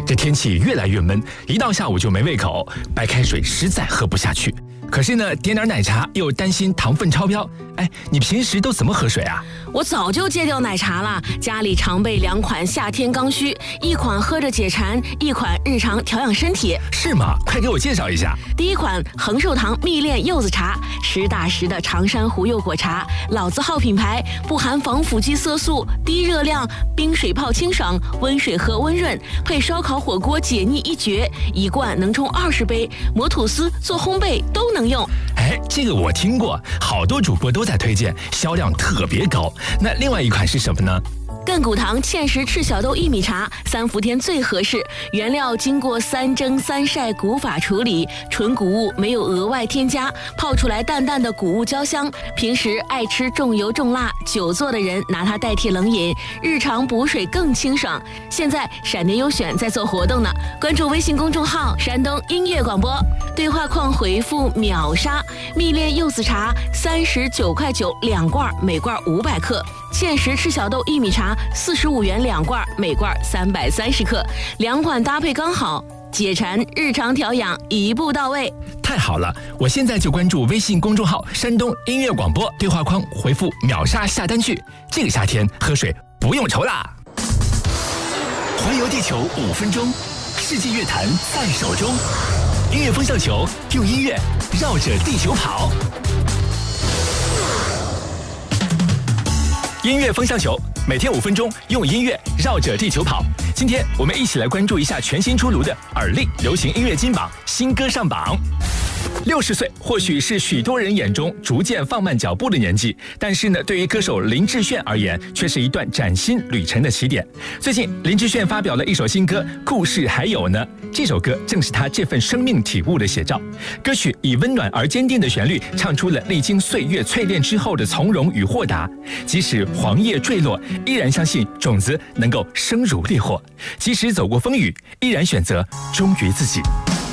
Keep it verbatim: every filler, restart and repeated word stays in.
这天气越来越闷，一到下午就没胃口，白开水实在喝不下去。可是呢，点点奶茶又担心糖分超标。哎，你平时都怎么喝水啊？ 我早就戒掉奶茶了，家里常备两款夏天刚需，一款喝着解馋，一款日常调养身体。 是吗？快给我介绍一下。 第一款恒寿堂蜜炼柚子茶，实打实的长山湖柚果茶，老字号品牌，不含防腐剂色素，低热量，冰水泡清爽，温水喝温润，配烧烤火锅解腻一绝，一罐能冲二十杯，磨吐司做烘焙都能用。 哎，这个我听过，好多主播都在推荐，销量特别高。那另外一款是什么呢？ 亘古堂芡实赤小豆薏米茶，三伏天最合适，原料经过三蒸三晒古法处理，纯谷物，没有额外添加，泡出来淡淡的谷物焦香。平时爱吃重油重辣、久坐的人拿它代替冷饮，日常补水更清爽。现在闪电优选在做活动呢，关注微信公众号山东音乐广播，对话框回复秒杀蜜炼柚子茶，三十九块九两罐，每罐五百克。芡实赤小豆薏米茶四十五元两罐，每罐三百三十克，两款搭配刚好，解馋日常调养一步到位。 太好了，我现在就关注微信公众号山东音乐广播，对话框回复秒杀下单去，这个夏天喝水不用愁啦。环游地球五分钟，世纪乐坛在手中，音乐风向球用音乐绕着地球跑。音乐风向球，每天五分钟，用音乐绕着地球跑。今天我们一起来关注一下全新出炉的耳力流行音乐金榜新歌上榜。六十岁或许是许多人眼中逐渐放慢脚步的年纪，但是呢，对于歌手林志炫而言，却是一段崭新旅程的起点。最近，林志炫发表了一首新歌《故事还有呢》，这首歌正是他这份生命体悟的写照。歌曲以温暖而坚定的旋律，唱出了历经岁月淬炼之后的从容与豁达。即使黄叶坠落，依然相信种子能够生如烈火；即使走过风雨，依然选择忠于自己。